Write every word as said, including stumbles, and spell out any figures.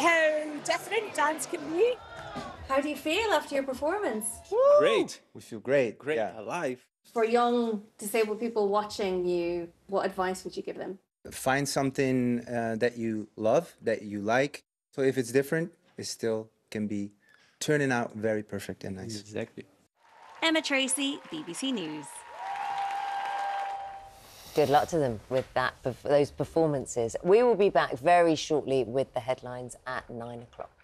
how different dance can be. How do you feel after your performance? Great. We feel great. Great. Yeah. Alive. For young disabled people watching you, what advice would you give them? Find something uh, that you love, that you like. So if it's different, it still can be turning out very perfect and nice. Exactly. Emma Tracy, B B C News. Good luck to them with that, those performances. We will be back very shortly with the headlines at nine o'clock.